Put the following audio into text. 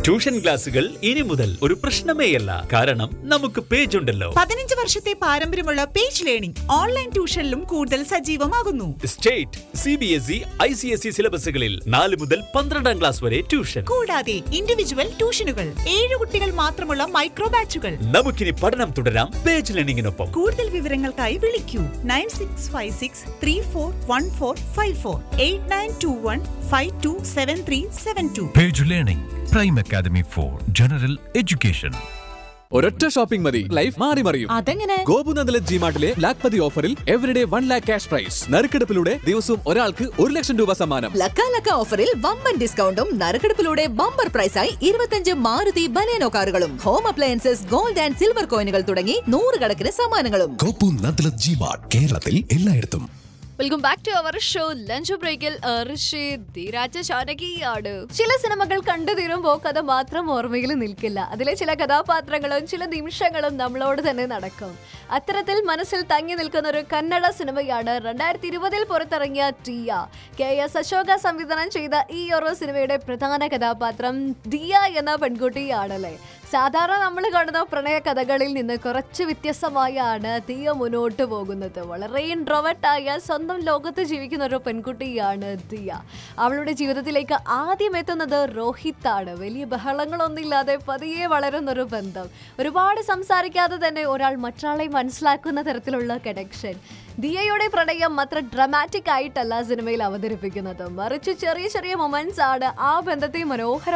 Tuition ക്ലാസുകൾ ഇനി മുതൽ ഒരു പ്രശ്നമേയല്ല. കാരണം നമുക്ക് പേജ് ഉണ്ടല്ലോ. 15 വർഷത്തെ പാരമ്പര്യമുള്ള പേജ് ലേണിംഗ് ഓൺലൈൻ ട്യൂഷനിലും കൂടുതൽ സജീവമാകുന്നു. സ്റ്റേറ്റ്, CBSE, ICSE സിലബസുകളിൽ 4 മുതൽ 12ാം ക്ലാസ് വരെ ട്യൂഷൻ. കൂടാതെ ഇൻഡിവിജ്വൽ ട്യൂഷനുകൾ, 7 കുട്ടികൾ മാത്രമുള്ള മൈക്രോ ബാച്ചുകൾ. നമുക്കിനി പഠനം തുടരാം പേജ് ലേണിംഗിനൊപ്പം. കൂടുതൽ വിവരങ്ങൾക്കായി വിളിക്കൂ 9656341454 8921527372. Page learning prime academy for general education. ഒരൊറ്റ ഷോപ്പിംഗ് മതി, ലൈഫ് മാറി മറിയും. അതെങ്ങനെ? ഗോപുനന്ദല ജിമാർട്ടിലെ ലാഖ്പതി ഓഫറിൽ എവരിഡേ 1 lakh ക്യാഷ് പ്രൈസ്. നറുക്കെടുപ്പിലൂടെ ദിവസവും ഒരാൾക്ക് 1 ലക്ഷം രൂപ സമ്മാനം. ലക്ക ഓഫറിൽ വമ്പൻ ഡിസ്കൗണ്ടും നറുക്കെടുപ്പിലൂടെ ബമ്പർ പ്രൈസായി 25 മാരുതി ബലേനോ കാറുകളും home appliances, gold and silver കോയിനുകൾ തുടങ്ങി 100 കണക്കിന് സമ്മാനങ്ങളും. ഗോപുനന്ദല ജിമാർട്ട് കേരളത്തിൽ എല്ലായിടത്തും. Welcome back to our show lunch ബ്രേക്കിൽ ആണ്. ചില സിനിമകൾ കണ്ടു തീരുമ്പോൾ കഥ മാത്രം ഓർമ്മയിൽ നിൽക്കില്ല. അതിലെ ചില കഥാപാത്രങ്ങളും ചില നിമിഷങ്ങളും നമ്മളോട് തന്നെ നടക്കും. അത്തരത്തിൽ മനസ്സിൽ തങ്ങി നിൽക്കുന്ന ഒരു കന്നഡ സിനിമയാണ് 2020 പുറത്തിറങ്ങിയ ദിയ. KS അശോക സംവിധാനം ചെയ്ത ഈ ഒരു സിനിമയുടെ പ്രധാന കഥാപാത്രം ദിയ എന്ന പെൺകുട്ടിയാണല്ലേ. സാധാരണ നമ്മൾ കാണുന്ന പ്രണയ കഥകളിൽ നിന്ന് കുറച്ച് വ്യത്യസ്തമായാണ് ദിയ മുന്നോട്ട് പോകുന്നത്. വളരെ ഇൻട്രോവേർട്ടായ സ്വന്തം ലോകത്ത് ജീവിക്കുന്ന ഒരു പെൺകുട്ടിയാണ് ദിയ. അവളുടെ ജീവിതത്തിലേക്ക് ആദ്യം എത്തുന്നത് രോഹിത്താണ്. വലിയ ബഹളങ്ങളൊന്നുമില്ലാതെ പതിയെ വളരുന്നൊരു ബന്ധം. ഒരുപാട് സംസാരിക്കാതെ തന്നെ ഒരാൾ മറ്റൊരാളെ മനസ്സിലാക്കുന്ന തരത്തിലുള്ള കണക്ഷൻ. ദിയയുടെ പ്രണയം അത്ര ഡ്രമാറ്റിക് ആയിട്ടല്ല സിനിമയിൽ അവതരിപ്പിക്കുന്നത്, മറിച്ച് ചെറിയ ചെറിയ മൊമെന്റ്സ് ആണ് ആ ബന്ധത്തെ മനോഹരം